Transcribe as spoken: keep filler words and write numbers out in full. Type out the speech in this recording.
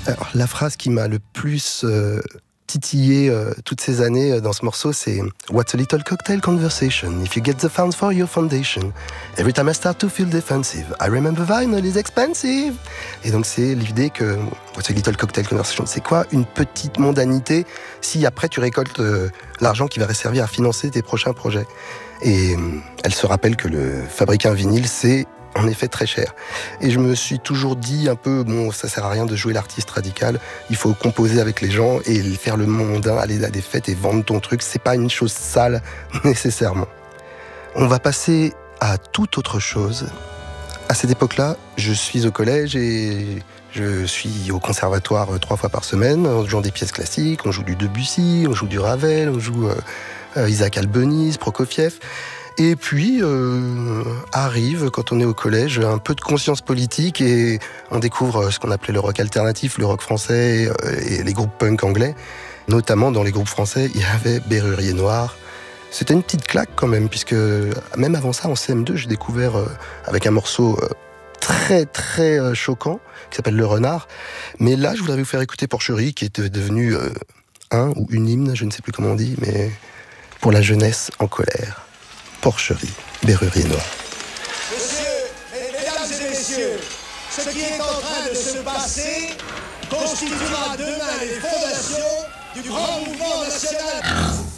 Alors, la phrase qui m'a le plus euh, titillé euh, toutes ces années euh, dans ce morceau, c'est What's a little cocktail conversation if you get the funds for your foundation? Every time I start to feel defensive, I remember vinyl is expensive. Et donc c'est l'idée que What's a little cocktail conversation, c'est quoi une petite mondanité si après tu récoltes euh, l'argent qui va servir à financer tes prochains projets. Et euh, elle se rappelle que le fabriquer un vinyle, c'est en effet très cher. Et je me suis toujours dit un peu, bon, ça sert à rien de jouer l'artiste radical, il faut composer avec les gens et faire le mondain, aller à des fêtes et vendre ton truc, c'est pas une chose sale nécessairement. On va passer à toute autre chose. À cette époque-là, je suis au collège et je suis au conservatoire trois fois par semaine, on joue des pièces classiques, on joue du Debussy, on joue du Ravel, on joue euh, Isaac Albeniz, Prokofiev. Et puis, euh, arrive, quand on est au collège, un peu de conscience politique et on découvre ce qu'on appelait le rock alternatif, le rock français et les groupes punk anglais. Notamment, dans les groupes français, il y avait Bérurier Noir. C'était une petite claque quand même, puisque même avant ça, en C M deux, j'ai découvert euh, avec un morceau euh, très très euh, choquant, qui s'appelle Le Renard. Mais là, je voudrais vous faire écouter Porcherie, qui est devenu euh, un ou une hymne, je ne sais plus comment on dit, mais pour la jeunesse en colère. Porcherie, Bérurier Noir. Monsieur, mesdames et messieurs, ce qui est en train de se passer constituera demain les fondations du grand mouvement national.